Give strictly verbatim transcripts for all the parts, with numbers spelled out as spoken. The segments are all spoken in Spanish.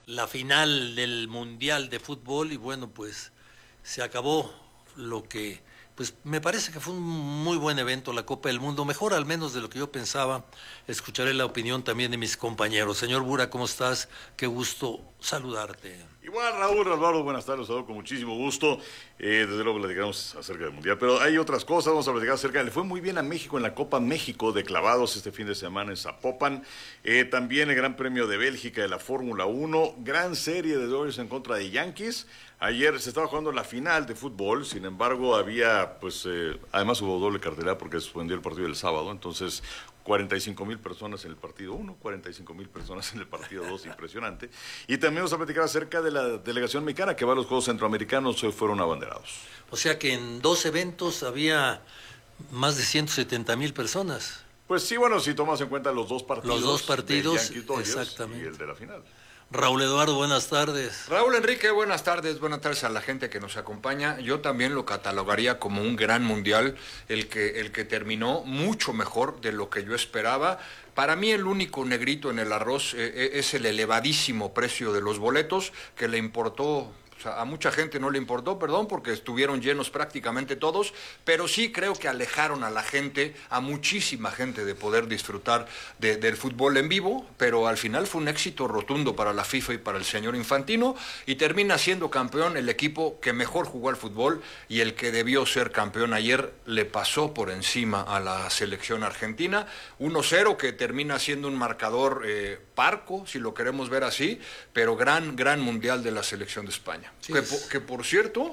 la final del Mundial de Fútbol y bueno, pues se acabó lo que, pues me parece que fue un muy buen evento la Copa del Mundo, mejor al menos de lo que yo pensaba. Escucharé la opinión también de mis compañeros. Señor Bura, ¿cómo estás? Qué gusto saludarte. Igual, Raúl, Álvaro, buenas tardes, saludo con muchísimo gusto. Eh, desde luego platicamos acerca del Mundial, pero hay otras cosas, vamos a platicar acerca. Le fue muy bien a México en la Copa México de clavados este fin de semana en Zapopan. Eh, también el Gran Premio de Bélgica de la Fórmula uno, gran serie de Dodgers en contra de Yankees. Ayer se estaba jugando la final de fútbol, sin embargo había, pues, eh, además hubo doble cartelera porque se suspendió el partido del sábado, entonces cuarenta y cinco mil personas en el partido uno, cuarenta y cinco mil personas en el partido dos, impresionante. Y también vamos a platicar acerca de la delegación mexicana que va a los Juegos Centroamericanos, hoy fueron abanderados. O sea que en dos eventos había más de ciento setenta mil personas. Pues sí, bueno, si tomas en cuenta los dos partidos. Los dos partidos, Yankees, Dodgers, exactamente. Y el de la final. Raúl Eduardo, buenas tardes. Raúl Enrique, buenas tardes, buenas tardes a la gente que nos acompaña. Yo también lo catalogaría como un gran mundial, el que, el que terminó mucho mejor de lo que yo esperaba. Para mí el único negrito en el arroz eh, es el elevadísimo precio de los boletos, que le importó... O sea, a mucha gente no le importó, perdón, porque estuvieron llenos prácticamente todos, pero sí creo que alejaron a la gente, a muchísima gente, de poder disfrutar de, del fútbol en vivo, pero al final fue un éxito rotundo para la FIFA y para el señor Infantino, y termina siendo campeón el equipo que mejor jugó al fútbol, y el que debió ser campeón ayer le pasó por encima a la selección argentina, uno cero, que termina siendo un marcador eh, parco, si lo queremos ver así, pero gran, gran mundial de la selección de España. Sí, que, por, que por cierto,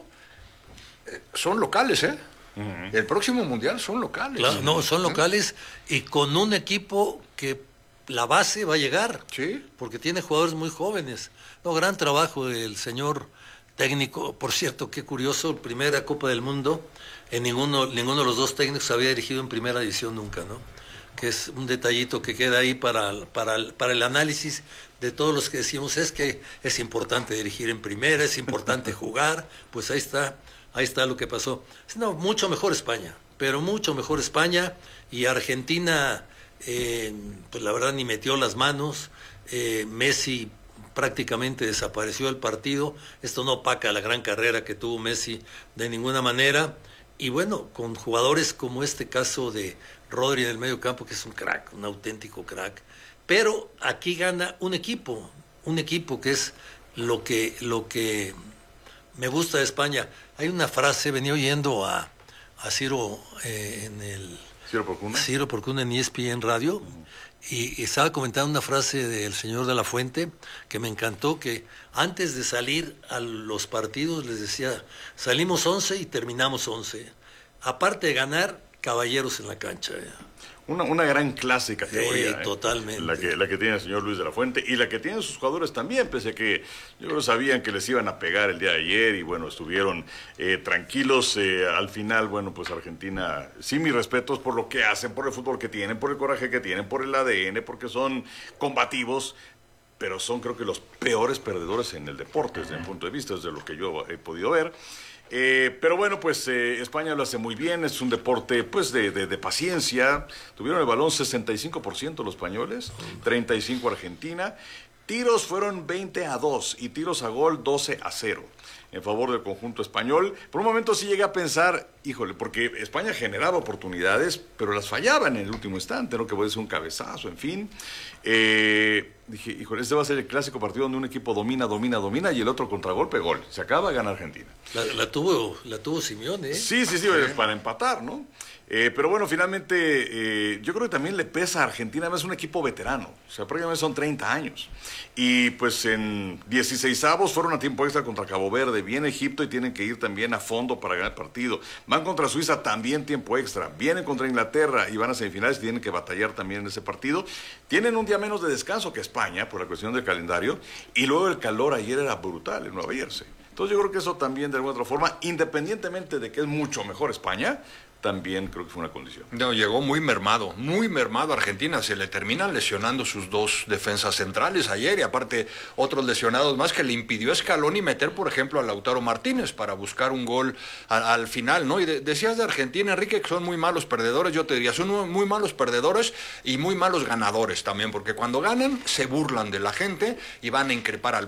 eh, son locales, ¿eh? Uh-huh. El próximo mundial son locales. Claro, no, son locales y con un equipo que la base va a llegar. Sí. Porque tiene jugadores muy jóvenes. No, gran trabajo del señor técnico. Por cierto, qué curioso, primera Copa del Mundo, en ninguno, ninguno de los dos técnicos había dirigido en primera división nunca, ¿no? Que es un detallito que queda ahí para, para, para el análisis de todos los que decimos, es que es importante dirigir en primera, es importante jugar, pues ahí está, ahí está lo que pasó. No, mucho mejor España, pero mucho mejor España, y Argentina, eh, pues la verdad ni metió las manos, eh, Messi prácticamente desapareció del partido, esto no opaca la gran carrera que tuvo Messi de ninguna manera, y bueno, con jugadores como este caso de Rodri en el medio campo, que es un crack, un auténtico crack, pero aquí gana un equipo, un equipo que es lo que, lo que me gusta de España. Hay una frase, venía oyendo a, a Ciro eh, en el... Ciro Porcuna. Ciro Porcuna en E S P N Radio, uh-huh. y, y estaba comentando una frase del señor de la Fuente que me encantó, que antes de salir a los partidos les decía, salimos once y terminamos once. Aparte de ganar, caballeros en la cancha. ¿eh? Una, una gran clase categoría. Sí, totalmente. ¿eh? La que, la que tiene el señor Luis de la Fuente y la que tienen sus jugadores también, pese a que yo creo sabían que les iban a pegar el día de ayer y bueno, estuvieron eh, tranquilos. Eh, al final, bueno, pues Argentina, sí, mis respetos por lo que hacen, por el fútbol que tienen, por el coraje que tienen, por el A D N, porque son combativos, pero son creo que los peores perdedores en el deporte, desde mi punto de vista, desde lo que yo he podido ver. Eh, pero bueno, pues eh, España lo hace muy bien, es un deporte pues de, de, de paciencia. Tuvieron el balón sesenta y cinco por ciento los españoles, treinta y cinco por ciento Argentina. Tiros fueron veinte a dos y tiros a gol doce a cero en favor del conjunto español. Por un momento sí llegué a pensar, híjole, porque España generaba oportunidades, pero las fallaba en el último instante, ¿no? Que puede ser un cabezazo, en fin. Eh, dije, híjole, este va a ser el clásico partido donde un equipo domina, domina, domina y el otro contragolpe, gol. Se acaba, gana Argentina. La, la tuvo la tuvo Simeone, ¿eh? Sí, sí, sí, sí, para empatar, ¿no? Eh, pero bueno, finalmente, eh, yo creo que también le pesa a Argentina, es un equipo veterano, o sea, prácticamente son treinta años. Y pues en dieciseisavos fueron a tiempo extra contra Cabo Verde, viene Egipto y tienen que ir también a fondo para ganar el partido. Van contra Suiza, también tiempo extra, vienen contra Inglaterra y van a semifinales y tienen que batallar también en ese partido. Tienen un día menos de descanso que España por la cuestión del calendario y luego el calor ayer era brutal en Nueva Jersey. Entonces yo creo que eso también de alguna otra forma, independientemente de que es mucho mejor España, también creo que fue una condición. No, llegó muy mermado, muy mermado Argentina, se le terminan lesionando sus dos defensas centrales ayer y aparte otros lesionados más que le impidió a Scaloni meter, por ejemplo, a Lautaro Martínez para buscar un gol a, al final, ¿no? Y de, decías de Argentina, Enrique, que son muy malos perdedores, yo te diría, son muy, muy malos perdedores y muy malos ganadores también, porque cuando ganan se burlan de la gente y van a increpar al